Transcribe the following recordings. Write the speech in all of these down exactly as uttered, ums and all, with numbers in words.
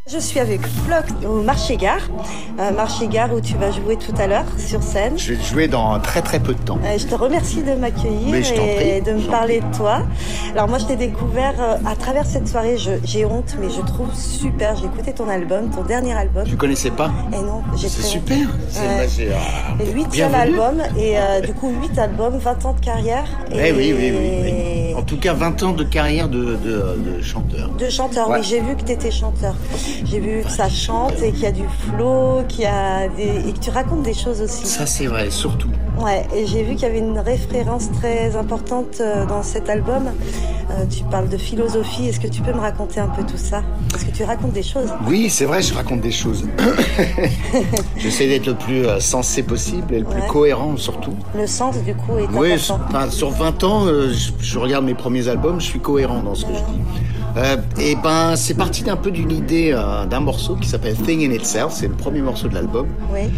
Je suis avec Flock au Marché Gare, euh, Marché Gare où tu vas jouer tout à l'heure sur scène. Je vais jouer dans très très peu de temps. Euh, je te remercie de m'accueillir et de me parler de toi. Alors moi je t'ai découvert euh, à travers cette soirée, je, j'ai honte mais je trouve super, j'ai écouté ton album, ton dernier album. Tu connaissais pas? Et non, j'ai C'est très super, honte. c'est ouais. c'est, euh, Et huitième album et euh, du coup huit albums, vingt ans de carrière. Et... Eh oui, oui, oui, oui. En tout cas vingt ans de carrière de, de, de chanteur. De chanteur, ouais. Oui, j'ai vu que tu étais chanteur. J'ai vu que ça chante et qu'il y a du flow, qu'il y a des... et que tu racontes des choses aussi. Ça c'est vrai, surtout. Ouais, et j'ai vu qu'il y avait une référence très importante dans cet album. Euh, tu parles de philosophie. Est-ce que tu peux me raconter un peu tout ça? Est-ce que tu racontes des choses? Oui, c'est vrai, je raconte des choses. J'essaie d'être le plus sensé possible et le plus ouais. cohérent surtout. Le sens du coup est oui, important. Enfin, sur vingt ans, euh, je, je regarde mes premiers albums, je suis cohérent dans ce que ouais. je dis. Euh, et ben, c'est parti d'un peu d'une idée euh, d'un morceau qui s'appelle Thing in Itself. C'est le premier morceau de l'album. Oui.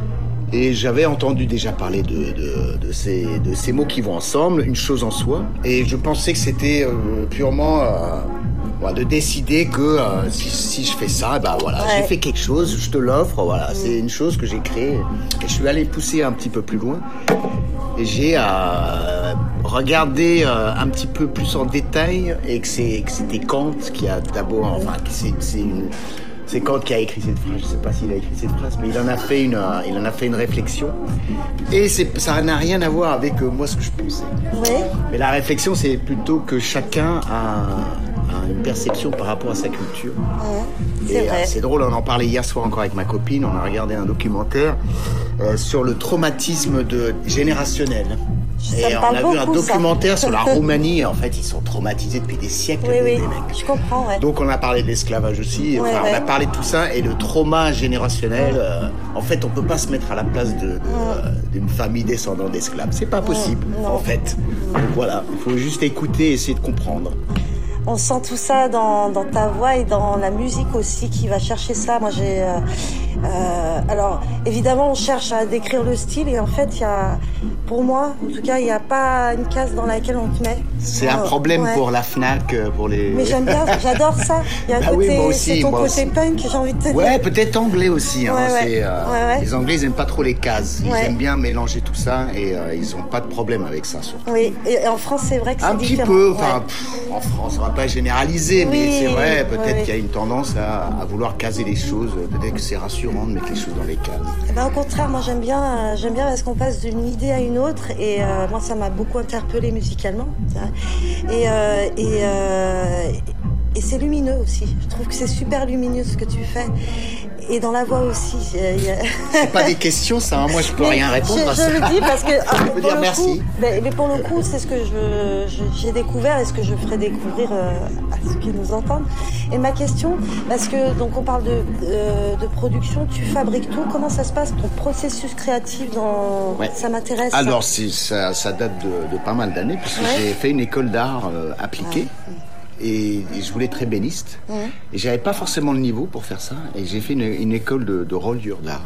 Et j'avais entendu déjà parler de, de, de, ces, de ces mots qui vont ensemble, une chose en soi. Et je pensais que c'était euh, purement euh, voilà, de décider que euh, si, si je fais ça, ben voilà, ouais. j'ai fait quelque chose, je te l'offre. Voilà, mmh. c'est une chose que j'ai créée. Et je suis allé pousser un petit peu plus loin. Et j'ai euh, regardé euh, un petit peu plus en détail et que, c'est, que c'était Kant qui a d'abord, enfin, c'est, c'est, une, c'est Kant qui a écrit cette phrase. Je ne sais pas s'il a écrit cette phrase, mais il en a fait une, euh, il en a fait une réflexion. Et c'est, ça n'a rien à voir avec euh, moi ce que je pensais. Oui. Mais la réflexion, c'est plutôt que chacun a, a une perception par rapport à sa culture. Ouais, c'est et vrai. Euh, c'est drôle, on en parlait hier soir encore avec ma copine. On a regardé un documentaire. Euh, sur le traumatisme de, générationnel. Ça et on a vu un documentaire ça. sur la Roumanie. En fait, ils sont traumatisés depuis des siècles. Oui, des, oui, des mecs. Je comprends, ouais. Donc, on a parlé de l'esclavage aussi. Ouais, enfin, ouais. On a parlé de tout ça. Et le trauma générationnel, ouais. euh, en fait, on peut pas se mettre à la place de, de, ouais. euh, d'une famille descendante d'esclaves. C'est pas possible, ouais. en fait. Donc, voilà, il faut juste écouter et essayer de comprendre. On sent tout ça dans, dans ta voix et dans la musique aussi qui va chercher ça. Moi, j'ai... Euh, euh, alors, évidemment, on cherche à décrire le style et en fait, il y a... Pour moi, en tout cas, il n'y a pas une case dans laquelle on te met. C'est un problème ouais. pour la Fnac, pour les... Mais j'aime bien, j'adore ça. Il y a un bah côté, oui, moi aussi, c'est ton moi côté aussi. Punk, j'ai envie de te dire. Ouais, peut-être anglais aussi. Hein, ouais, ouais. C'est, euh, ouais, ouais. Les Anglais, ils n'aiment pas trop les cases. Ils ouais. aiment bien mélanger tout ça et euh, ils n'ont pas de problème avec ça, surtout. Oui, et en France, c'est vrai que c'est un différent. Un petit peu, enfin, ouais. pff, en France, on ne va pas généraliser, oui, mais c'est vrai, peut-être ouais, qu'il y a une tendance à, à vouloir caser les choses. Peut-être que c'est rassurant de mettre les choses dans les cases. Eh ben, au contraire, moi, j'aime bien, j'aime bien parce qu'on passe d'une idée à une autre et euh, moi, ça m'a beaucoup interpellée musicalement. Et, euh, et, euh, et c'est lumineux aussi. Je trouve que c'est super lumineux ce que tu fais. Et dans la voix aussi. A... C'est pas des questions, ça. Hein. Moi, je peux mais rien répondre je, à ça. Je le dis parce que. Ah, je peux dire merci. Coup, mais, mais pour le coup, c'est ce que je, je, j'ai découvert et ce que je ferai découvrir euh, à ceux qui nous entendent. Et ma question, parce que donc on parle de, euh, de production, tu fabriques tout. Comment ça se passe ton processus créatif dans ouais. Ça m'intéresse. Alors, c'est, ça, ça date de, de pas mal d'années puisque ouais. j'ai fait une école d'art euh, appliquée. Ah. Et, et je voulais être ébéniste. Mmh. Et j'avais pas forcément le niveau pour faire ça. Et j'ai fait une, une école de, de reliure d'art.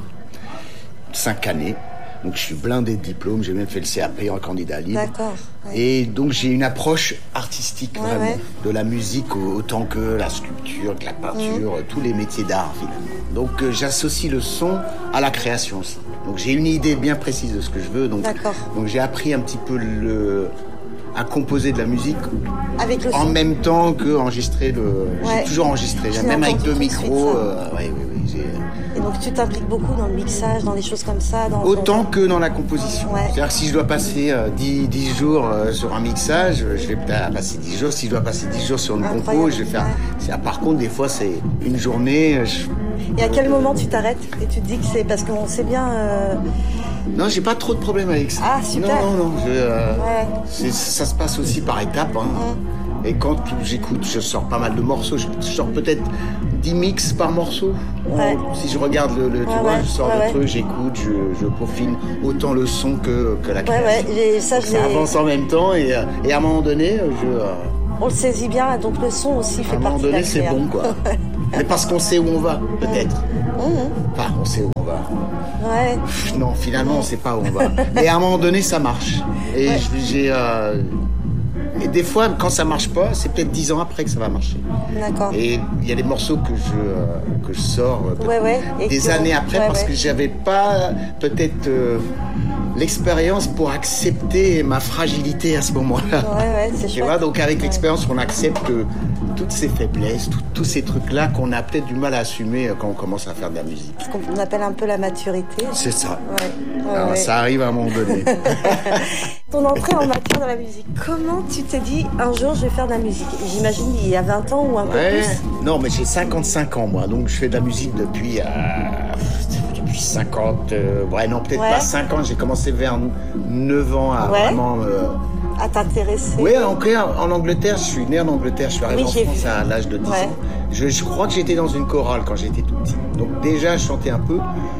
Cinq années. Donc je suis blindé de diplômes. J'ai même fait le C A P en candidat libre. D'accord. Ouais. Et donc j'ai une approche artistique ouais, vraiment. Ouais. De la musique autant que la sculpture, que la peinture, mmh. tous les métiers d'art finalement. Donc euh, j'associe le son à la création aussi. Donc j'ai une idée bien précise de ce que je veux. Donc, D'accord. donc j'ai appris un petit peu le... à composer de la musique avec le en son. Même temps que enregistrer le. Ouais. J'ai toujours enregistré, j'ai même avec deux micros. Euh, ouais, ouais, ouais, j'ai... Et donc tu t'impliques beaucoup dans le mixage, dans des choses comme ça. Dans, Autant dans... que dans la composition. Ouais. C'est-à-dire que si je dois passer euh, dix jours euh, sur un mixage, je vais peut-être passer dix jours. Si je dois passer dix jours sur une Incroyable. compo, je vais faire. Ouais. C'est, par contre, des fois, c'est une journée. Je... Et à quel moment tu t'arrêtes et tu te dis que c'est parce qu'on sait bien. Euh... Non, j'ai pas trop de problèmes avec ça. Ah, super. Non, non, non. Je, euh, ouais. c'est, ça se passe aussi par étapes. Hein. Mmh. Et quand j'écoute, je sors pas mal de morceaux. Je sors peut-être dix mix par morceau. Ouais. Si je regarde le, le tu ouais, vois, ouais. je sors ouais, le ouais. truc, j'écoute, je, je peaufine autant le son que, que la création. Ouais, ouais. Ça, ça avance en même temps et, et à un moment donné, je... Euh, on le saisit bien, donc le son aussi fait partie de la création. À un moment donné, c'est bon, quoi. Mais parce qu'on sait où on va, peut-être. Mmh. Enfin, on sait où on va. Ouais. Non, finalement, on ne sait pas où on va. Mais à un moment donné, ça marche. Et ouais. j'ai, euh, Et des fois, quand ça marche pas, c'est peut-être dix ans après que ça va marcher. D'accord. Et il y a des morceaux que je, euh, que je sors euh, ouais, ouais. des que... années après ouais, parce ouais. que j'avais pas peut-être euh, l'expérience pour accepter ma fragilité à ce moment-là. Ouais, ouais, c'est tu chouette. vois, donc avec ouais. l'expérience, on accepte euh, toutes ces faiblesses, tout, tous ces trucs-là qu'on a peut-être du mal à assumer euh, quand on commence à faire de la musique. Ce qu'on appelle un peu la maturité. C'est ça. Ouais. Ouais, Alors, ouais. ça arrive à un moment donné. Ton entrée en matière de la musique, comment tu t'es dit un jour je vais faire de la musique? J'imagine il y a vingt ans ou un ouais. peu plus. Non, mais j'ai cinquante-cinq ans moi, donc je fais de la musique depuis, euh, depuis cinquante, euh, ouais non peut-être ouais. pas cinq ans, j'ai commencé vers neuf ans à ouais. vraiment... Euh, à t'intéresser. Oui, en, en Angleterre, je suis né en Angleterre, je suis arrivé oui, en France vu. à l'âge de dix ouais. ans. Je, je crois que j'étais dans une chorale quand j'étais tout petit. Donc déjà, je chantais un peu.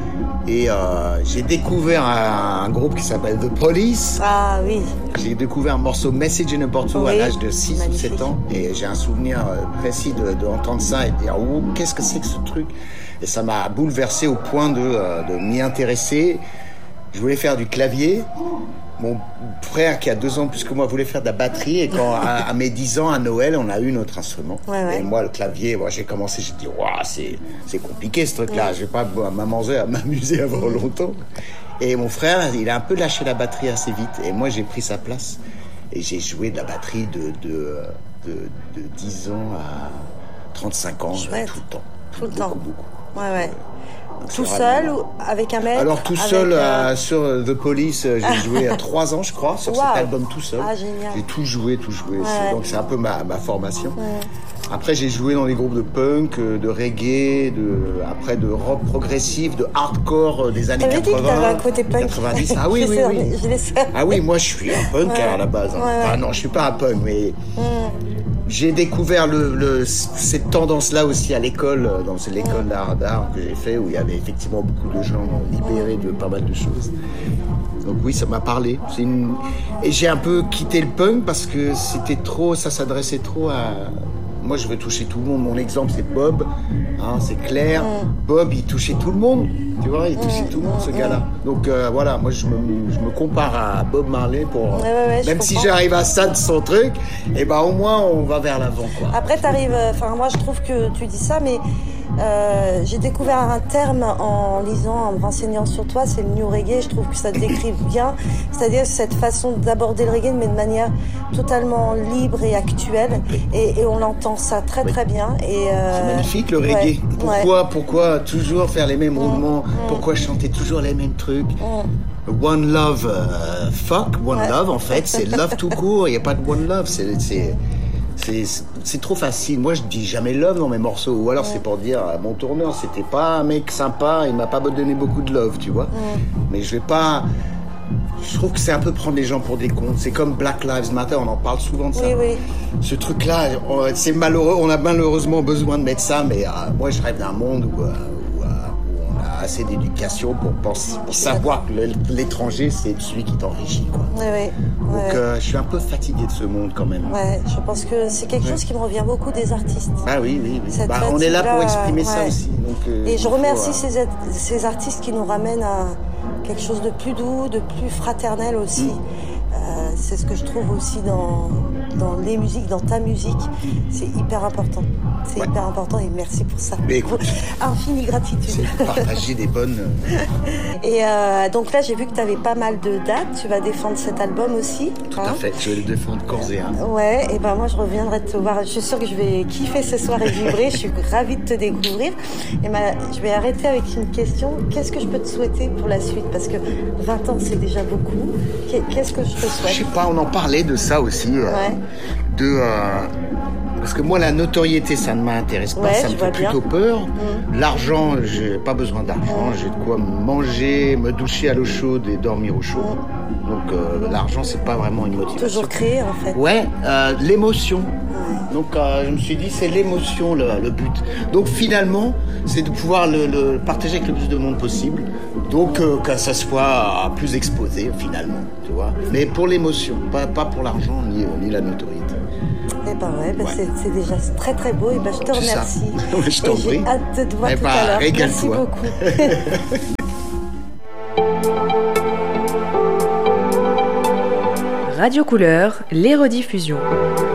Et euh, j'ai découvert un, un groupe qui s'appelle The Police. Ah oui. J'ai découvert un morceau Message in a Bottle oui. à l'âge de six ou sept ans. Et j'ai un souvenir précis de, de entendre ça et de dire oh, qu'est-ce que c'est que ce truc? Et ça m'a bouleversé au point de, euh, de m'y intéresser. Je voulais faire du clavier. Mon frère, qui a deux ans plus que moi, voulait faire de la batterie. Et quand, à, à mes dix ans, à Noël, on a eu notre instrument. Ouais, ouais. Et moi, le clavier, moi, j'ai commencé, j'ai dit, waouh, c'est, c'est compliqué ce truc-là. Ouais. Je vais pas m'amuser à m'amuser avant longtemps. Et mon frère, il a un peu lâché la batterie assez vite. Et moi, j'ai pris sa place. Et j'ai joué de la batterie de, de, de, de dix ans à trente-cinq ans, Chouette. tout le temps. Tout le beaucoup, temps. Beaucoup. Ouais, ouais. Donc, tout seul ou avec un mec? Alors tout avec seul euh... euh, sur The Police, euh, j'ai joué à trois ans je crois sur wow. cet album tout seul. Ah génial. J'ai tout joué, tout joué. Ouais. C'est, donc c'est un peu ma, ma formation. Ouais. Après j'ai joué dans des groupes de punk, de reggae, de après de rock progressif, de hardcore des années t'avais quatre-vingts. Dit que t'avais un côté punk. quatre-vingt-dix. Ah oui oui oui. Je l'ai ah oui moi je suis un punk ouais. à la base. Hein. Ouais. Enfin non je suis pas un punk mais. Mm. J'ai découvert le, le, cette tendance-là aussi à l'école, dans l'école d'art, d'art que j'ai fait, où il y avait effectivement beaucoup de gens libérés de pas mal de choses. Donc oui, ça m'a parlé. C'est une... Et j'ai un peu quitté le punk parce que c'était trop, ça s'adressait trop à... Moi, je veux toucher tout le monde. Mon exemple, c'est Bob. Hein, c'est clair. Mm. Bob, il touchait tout le monde. Tu vois, il touchait mm. tout le monde, ce mm. gars-là. Donc euh, voilà, moi, je me, je me compare à Bob Marley pour... Ouais, ouais, ouais, même si j'arrive à ça de son truc, et ben au moins, on va vers l'avant, quoi. Après, t'arrives... Enfin, moi, je trouve que tu dis ça, mais... Euh, j'ai découvert un terme en lisant, en me renseignant sur toi, c'est le new reggae. Je trouve que ça te décrit bien, c'est-à-dire cette façon d'aborder le reggae mais de manière totalement libre et actuelle. Et, et on l'entend ça très très bien. Et euh... c'est magnifique le reggae. Ouais, pourquoi, ouais. pourquoi toujours faire les mêmes roulements? mmh, Pourquoi chanter toujours les mêmes trucs? mmh. One love, uh, fuck, one ouais. love en fait, c'est love tout court. Il n'y a pas de one love, c'est, c'est... C'est, c'est trop facile. Moi, je dis jamais love dans mes morceaux. Ou alors, ouais. c'est pour dire, mon tourneur, c'était pas un mec sympa, il m'a pas donné beaucoup de love, tu vois. Ouais. Mais je vais pas... Je trouve que c'est un peu prendre les gens pour des cons. C'est comme Black Lives Matter, on en parle souvent de ça. Oui, oui. Ce truc-là, c'est malheureux. On a malheureusement besoin de mettre ça, mais euh, moi, je rêve d'un monde où... Euh, assez d'éducation pour, penser, pour savoir que l'étranger c'est celui qui t'enrichit quoi. Oui, oui. Donc ouais. euh, je suis un peu fatigué de ce monde quand même. Ouais, je pense que c'est quelque chose ouais. qui me revient beaucoup des artistes. Ah oui, oui, oui. Bah, on est là pour exprimer ouais. ça aussi. Donc, euh, et je remercie faut, euh... ces, ces artistes qui nous ramènent à quelque chose de plus doux, de plus fraternel aussi. Mm. Euh, c'est ce que je trouve aussi dans, dans les musiques, dans ta musique. C'est hyper important. C'est ouais. hyper important et merci pour ça. Mais écoute, infinie gratitude. C'est partager des bonnes... Et euh, donc là, j'ai vu que tu avais pas mal de dates. Tu vas défendre cet album aussi. Tout hein. à fait, je vais le défendre corps et âme. Ouais, et ben moi, je reviendrai te voir. Je suis sûre que je vais kiffer ce soir et vibrer. Je suis ravie de te découvrir. Et ben, je vais arrêter avec une question. Qu'est-ce que je peux te souhaiter pour la suite? Parce que vingt ans, c'est déjà beaucoup. Qu'est-ce que je te souhaite? Je sais pas, on en parlait de ça aussi. Euh, ouais. De... Euh... Parce que moi, la notoriété, ça ne m'intéresse pas, ouais, ça me fait plutôt bien. peur. Mmh. L'argent, j'ai pas besoin d'argent. Mmh. J'ai de quoi manger, me doucher à l'eau chaude et dormir au chaud. Mmh. Donc, euh, l'argent, c'est pas vraiment une motivation. Toujours créer, en fait. Ouais, euh, l'émotion. Mmh. Donc, euh, je me suis dit, c'est l'émotion, le, le but. Donc, finalement, c'est de pouvoir le, le partager avec le plus de monde possible. Donc, euh, que ça soit plus exposé, finalement, tu vois. Mais pour l'émotion, pas, pas pour l'argent ni, ni la notoriété. Eh ben ouais, ben ouais. C'est, c'est déjà très très beau. Et ben je te remercie. Je t'en prie. J'ai hâte de te voir eh tout ben, à l'heure. Régale-toi. Merci beaucoup. Radio Couleur, les rediffusions.